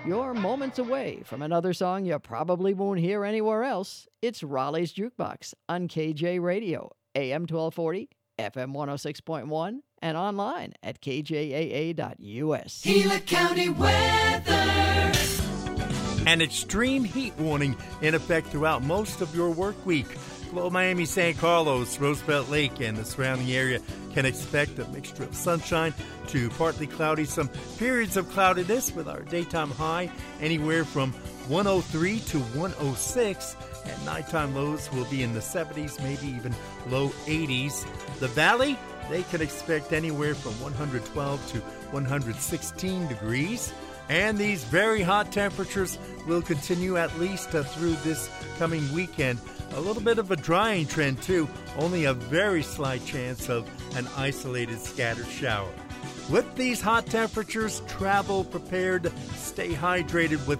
You're moments away from another song you probably won't hear anywhere else. It's Raleigh's Jukebox on KJ Radio, AM 1240, FM 106.1, and online at kjaa.us. Gila County weather. An extreme heat warning in effect throughout most of your work week. Below Miami, San Carlos, Roosevelt Lake, and the surrounding area can expect a mixture of sunshine to partly cloudy, some periods of cloudiness with our daytime high anywhere from 103 to 106, and nighttime lows will be in the 70s, maybe even low 80s. The valley, they can expect anywhere from 112 to 116 degrees. And these very hot temperatures will continue at least through this coming weekend. A little bit of a drying trend, too. Only a very slight chance of an isolated scattered shower. With these hot temperatures, travel prepared, stay hydrated with